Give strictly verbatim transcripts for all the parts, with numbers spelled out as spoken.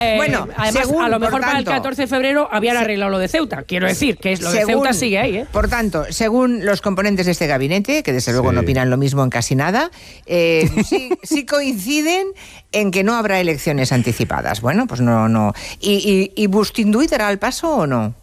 Eh, bueno, además, según, a lo mejor por para tanto, el catorce de febrero habían se, arreglado lo de Ceuta. Quiero decir que es lo de según, Ceuta sigue ahí, ¿eh? Por tanto, según los componentes de este gabinete, que desde luego Sí. no opinan lo mismo en casi nada, eh, sí, sí coinciden en que no habrá elecciones anticipadas. Bueno, pues no, no. ¿Y, y, y Bustinduy dará el paso o no?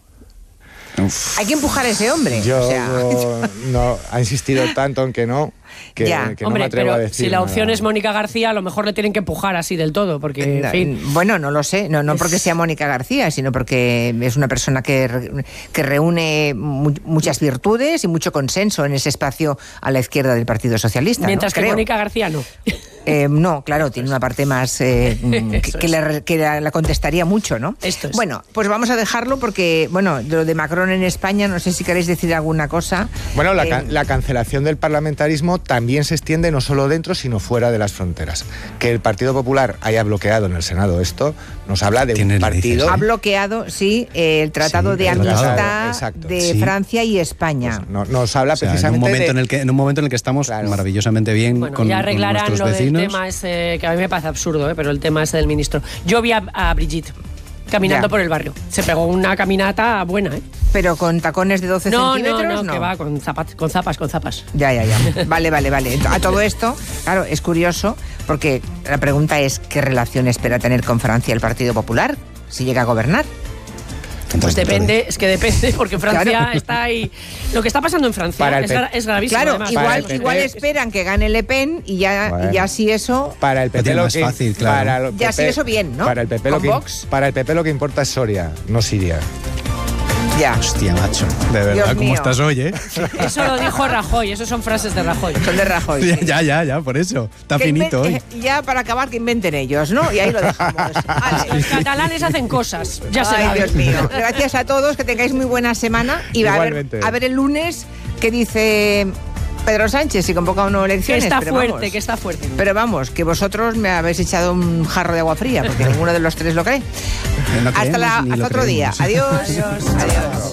Uf. Hay que empujar a ese hombre. Yo o sea. no ha insistido tanto en que no, que, Ya. que no Hombre, me atrevo pero a decir si la opción nada. es Mónica García, a lo mejor le tienen que empujar así del todo, porque, en fin... Bueno, no lo sé, no, no porque sea Mónica García, sino porque es una persona que, re, que reúne mu muchas virtudes y mucho consenso en ese espacio a la izquierda del Partido Socialista. Mientras ¿no? que Creo. Mónica García no. Eh, no, claro, tiene una parte más eh, que, que, le, que la, la contestaría mucho, ¿no? Esto es. Bueno, pues vamos a dejarlo porque, bueno, lo de Macron en España, no sé si queréis decir alguna cosa. Bueno, la, Eh, can la cancelación del parlamentarismo también se extiende no solo dentro, sino fuera de las fronteras. Que el Partido Popular haya bloqueado en el Senado esto, nos habla de un partido... Ha bloqueado, sí, eh, el Tratado Sí, de el Amistad tratado, exacto. de Sí. Francia y España. Pues no, nos habla O sea, precisamente en un momento de... en el que en un momento en el que estamos Claro. maravillosamente bien Bueno, con, ya con arreglarán nuestros lo del vecinos. tema ese, que a mí me parece absurdo, ¿eh? Pero el tema ese del ministro. Yo vi a, a Brigitte caminando Ya. por el barrio. Se pegó una caminata buena, ¿eh? Pero con tacones de doce No, no, centímetros, no, que va con, zapat, con zapas, con zapas. Ya, ya, ya. Vale, vale, vale. A todo esto, claro, es curioso porque la pregunta es ¿qué relación espera tener con Francia el Partido Popular si llega a gobernar? Pues depende, es que depende, porque Francia Claro. está ahí. Lo que está pasando en Francia Para el es, P- gra- es gravísimo. Claro, además. Para igual, el P P igual esperan que gane Le Pen y ya, Bueno. y ya si eso... Para el P P tiene lo más que fácil, claro. para el Ya P P sí, eso bien, ¿no? Para el P P lo Con que Vox. para el P P lo que importa es Soria, no Siria. Ya, Hostia, macho. De verdad, Dios ¿cómo mío. estás hoy, eh? Eso lo dijo Rajoy, eso son frases de Rajoy. son de Rajoy. sí. ya, ya, ya, por eso. Está Que finito inven- hoy. eh, Ya para acabar que inventen ellos, ¿no? Y ahí lo dejamos. Vale. Los catalanes hacen cosas, ya se Ay, sabe. Dios mío. Gracias a todos, que tengáis muy buena semana. Y a ver, Igualmente. a ver el lunes qué dice Pedro Sánchez, si convoca o no Que elecciones. está pero fuerte, vamos. que está fuerte. Pero vamos, que vosotros me habéis echado un jarro de agua fría, porque ninguno de los tres lo cree. No Hasta, creemos la, ni hasta lo otro día. creemos. Adiós. Adiós. Adiós.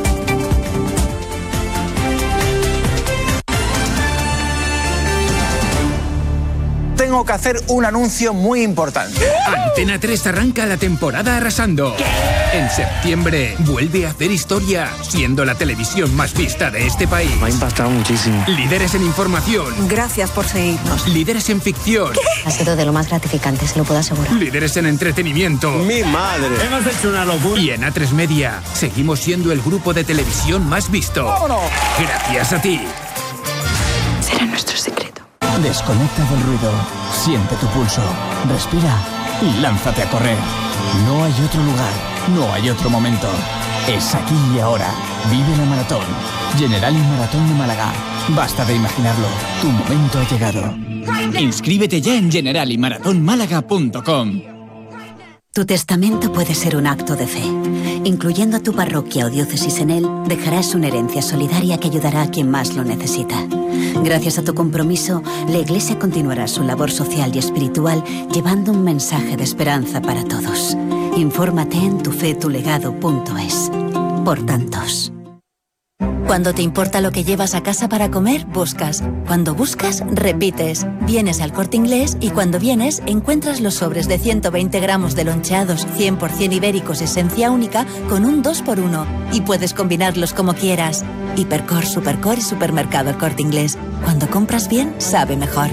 Tengo que hacer un anuncio muy importante. Antena tres arranca la temporada arrasando. En septiembre vuelve a hacer historia, siendo la televisión más vista de este país. Me ha impactado muchísimo. Líderes en información, Gracias por seguirnos. líderes en ficción, Ha sido de lo más gratificante, se lo puedo asegurar. líderes en entretenimiento. Mi madre. Hemos hecho una locura. Y en A tres Media seguimos siendo el grupo de televisión más visto. Gracias a ti. Será nuestro secreto. Desconecta del ruido, siente tu pulso, respira y lánzate a correr. No hay otro lugar, no hay otro momento. Es aquí y ahora. Vive la maratón. Generali Maratón de Málaga. Basta de imaginarlo. Tu momento ha llegado. Inscríbete ya en generali maratón málaga punto com. Tu testamento puede ser un acto de fe. Incluyendo a tu parroquia o diócesis en él, dejarás una herencia solidaria que ayudará a quien más lo necesita. Gracias a tu compromiso, la Iglesia continuará su labor social y espiritual llevando un mensaje de esperanza para todos. Infórmate en tufetulegado punto es. Por tantos. Cuando te importa lo que llevas a casa para comer, buscas. Cuando buscas, repites. Vienes al Corte Inglés y cuando vienes, encuentras los sobres de ciento veinte gramos de loncheados cien por ciento ibéricos esencia única con un dos por uno. Y puedes combinarlos como quieras. Hipercor, Supercor y Supermercado El Corte Inglés. Cuando compras bien, sabe mejor.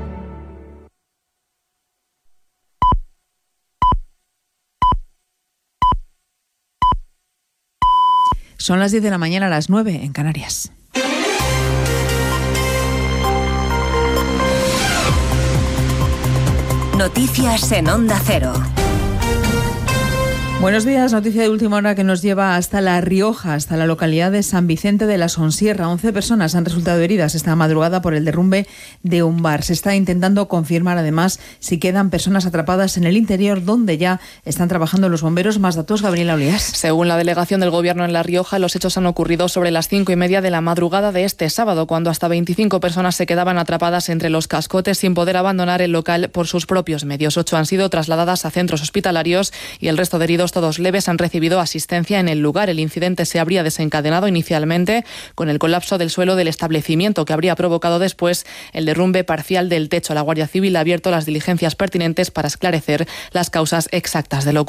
Son las diez de la mañana, a las nueve en Canarias. Noticias en Onda Cero. Buenos días, noticia de última hora que nos lleva hasta La Rioja, hasta la localidad de San Vicente de la Sonsierra. once personas han resultado heridas esta madrugada por el derrumbe de un bar. Se está intentando confirmar además si quedan personas atrapadas en el interior, donde ya están trabajando los bomberos. Más datos, Gabriela Olías. Según la delegación del Gobierno en La Rioja, los hechos han ocurrido sobre las cinco y media de la madrugada de este sábado, cuando hasta veinticinco personas se quedaban atrapadas entre los cascotes sin poder abandonar el local por sus propios medios. Ocho han sido trasladadas a centros hospitalarios y el resto de heridos, todos leves, han recibido asistencia en el lugar. El incidente se habría desencadenado inicialmente con el colapso del suelo del establecimiento, que habría provocado después el derrumbe parcial del techo. La Guardia Civil ha abierto las diligencias pertinentes para esclarecer las causas exactas de lo ocurrido.